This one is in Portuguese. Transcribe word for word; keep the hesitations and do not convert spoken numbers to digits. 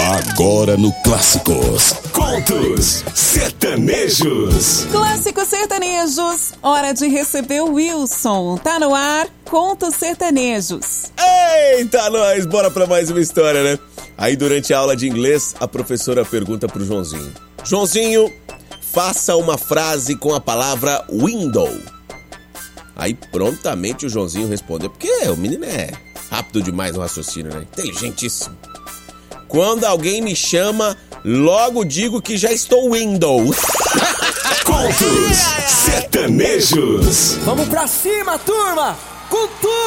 Agora no Clássicos. Contos sertanejos. Clássicos sertanejos. Hora de receber o Wilson. Tá no ar, Contos sertanejos. Eita, nós! Bora pra mais uma história, né? Aí durante a aula de inglês, a professora pergunta pro Joãozinho: Joãozinho, faça uma frase com a palavra window. Aí prontamente o Joãozinho respondeu, porque o menino é rápido demais no raciocínio, né? Inteligentíssimo. Quando alguém me chama, logo digo que já estou window. Contos sertanejos. Vamos pra cima, turma! Com tudo!